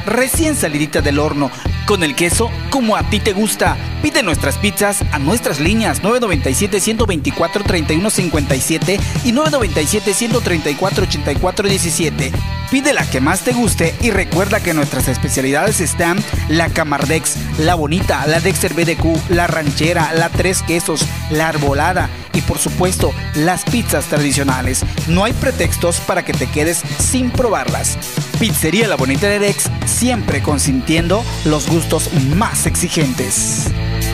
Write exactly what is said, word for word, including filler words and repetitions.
recién salidita del horno, con el queso como a ti te gusta. Pide nuestras pizzas a nuestras líneas nueve noventa y siete, ciento veinticuatro, treinta y uno cincuenta y siete y nueve noventa y siete, ciento treinta y cuatro, ochenta y cuatro diecisiete. Pide la que más te guste y recuerda que nuestras especialidades están la Camardex, la Bonita, la Dexter B D Q, la Ranchera, la Tres Quesos, la Arbolada y por supuesto las pizzas tradicionales. No hay pretextos para que te quedes sin probarlas. Pizzería La Bonita de Dex, siempre consintiendo los gustos más exigentes.